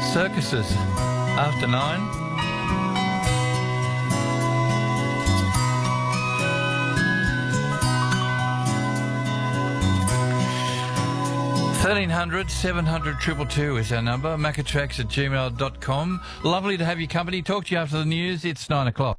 Circuses after 9. 1300 700 222 is our number. macatrax@gmail.com. Lovely to have your company. Talk to you after the news. It's 9 o'clock.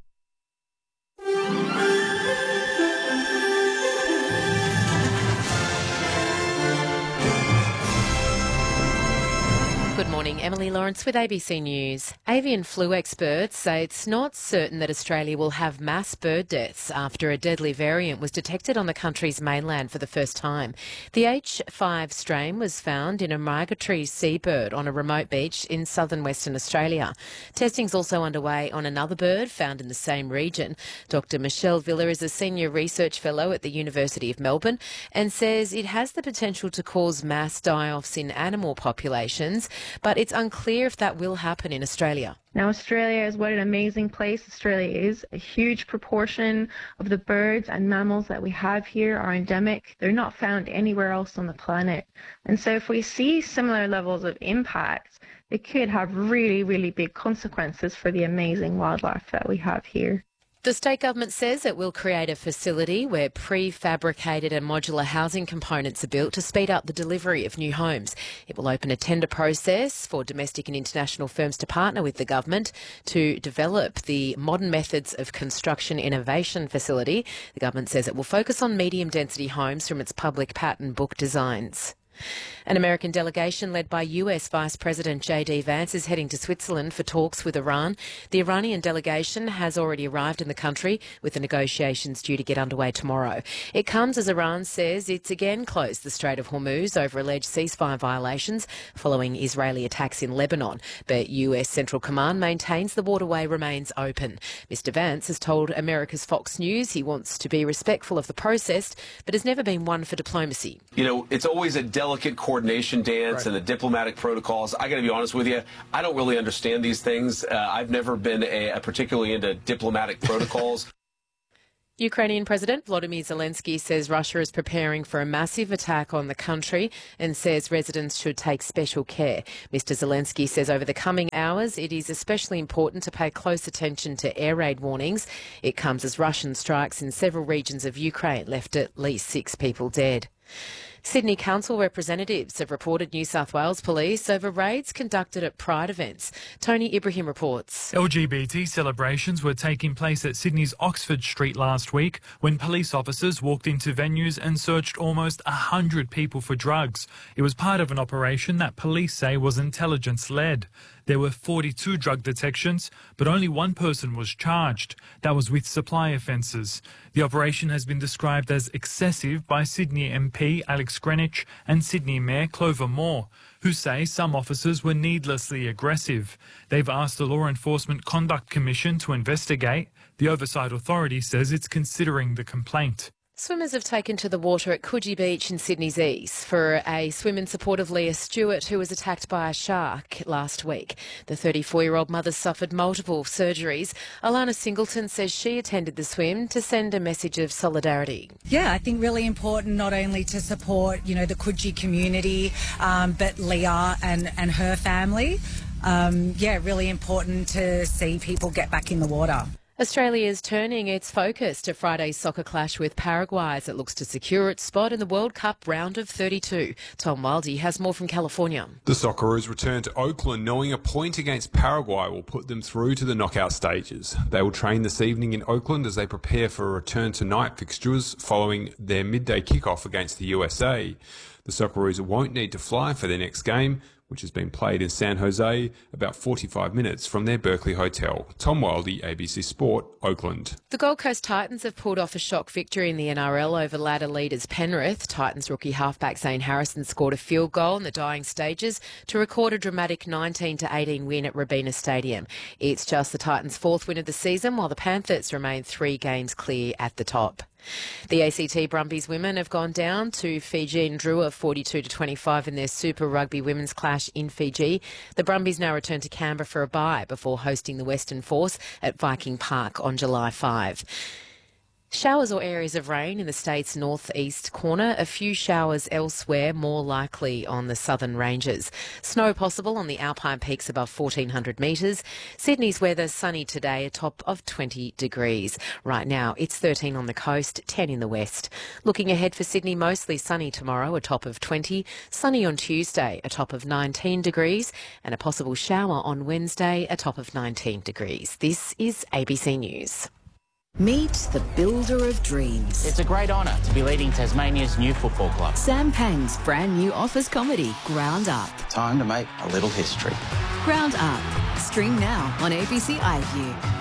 Good morning, Emily Lawrence with ABC News. Avian flu experts say it's not certain that Australia will have mass bird deaths after a deadly variant was detected on the country's mainland for the first time. The H5 strain was found in a migratory seabird on a remote beach in southern Western Australia. Testing's also underway on another bird found in the same region. Dr Michelle Villa is a senior research fellow at the University of Melbourne and says it has the potential to cause mass die-offs in animal populations, but it's unclear if that will happen in Australia. Now, Australia is what an amazing place Australia is. A huge proportion of the birds and mammals that we have here are endemic. They're not found anywhere else on the planet. And so if we see similar levels of impact, it could have really, really big consequences for the amazing wildlife that we have here. The state government says it will create a facility where prefabricated and modular housing components are built to speed up the delivery of new homes. It will open a tender process for domestic and international firms to partner with the government to develop the Modern Methods of Construction Innovation Facility. The government says it will focus on medium density homes from its public pattern book designs. An American delegation led by US Vice President J.D. Vance is heading to Switzerland for talks with Iran. The Iranian delegation has already arrived in the country, with the negotiations due to get underway tomorrow. It comes as Iran says it's again closed the Strait of Hormuz over alleged ceasefire violations following Israeli attacks in Lebanon. But US Central Command maintains the waterway remains open. Mr. Vance has told America's Fox News he wants to be respectful of the process, but has never been one for diplomacy. You know, it's always a delicate coordination dance and the diplomatic protocols. I got to be honest with you, I don't really understand these things. I've never been particularly into diplomatic protocols. Ukrainian President Volodymyr Zelensky says Russia is preparing for a massive attack on the country and says residents should take special care. Mr. Zelensky says over the coming hours it is especially important to pay close attention to air raid warnings. It comes as Russian strikes in several regions of Ukraine left at least 6 people dead. Sydney Council representatives have reported New South Wales Police over raids conducted at Pride events. Tony Ibrahim reports. LGBT celebrations were taking place at Sydney's Oxford Street last week when police officers walked into venues and searched almost 100 people for drugs. It was part of an operation that police say was intelligence-led. There were 42 drug detections, but only one person was charged. That was with supply offences. The operation has been described as excessive by Sydney MP Alex Greenwich and Sydney Mayor Clover Moore, who say some officers were needlessly aggressive. They've asked the Law Enforcement Conduct Commission to investigate. The Oversight Authority says it's considering the complaint. Swimmers have taken to the water at Coogee Beach in Sydney's east for a swim in support of Leah Stewart, who was attacked by a shark last week. The 34-year-old mother suffered multiple surgeries. Alana Singleton says she attended the swim to send a message of solidarity. Yeah, I think really important not only to support, the Coogee community, but Leah and her family. Really important to see people get back in the water. Australia is turning its focus to Friday's soccer clash with Paraguay as it looks to secure its spot in the World Cup round of 32. Tom Wildey has more from California. The Socceroos return to Oakland knowing a point against Paraguay will put them through to the knockout stages. They will train this evening in Oakland as they prepare for a return to night fixtures following their midday kickoff against the USA. The Socceroos won't need to fly for their next game, which has been played in San Jose, about 45 minutes from their Berkeley hotel. Tom Wildey, ABC Sport, Oakland. The Gold Coast Titans have pulled off a shock victory in the NRL over ladder leaders Penrith. Titans rookie halfback Zane Harrison scored a field goal in the dying stages to record a dramatic 19-18 win at Robina Stadium. It's just the Titans' 4th win of the season, while the Panthers remain 3 games clear at the top. The ACT Brumbies women have gone down to Fiji and Drua 42-25 in their Super Rugby women's clash in Fiji. The Brumbies now return to Canberra for a bye before hosting the Western Force at Viking Park on July 5. Showers or areas of rain in the state's northeast corner. A few showers elsewhere, more likely on the southern ranges. Snow possible on the alpine peaks above 1,400 metres. Sydney's weather sunny today, a top of 20 degrees. Right now it's 13 on the coast, 10 in the west. Looking ahead for Sydney, mostly sunny tomorrow, a top of 20. Sunny on Tuesday, a top of 19 degrees. And a possible shower on Wednesday, a top of 19 degrees. This is ABC News. Meet the builder of dreams. It's a great honour to be leading Tasmania's new football club. Sam Pang's brand new office comedy, Ground Up. Time to make a little history. Ground Up. Stream now on ABC iView.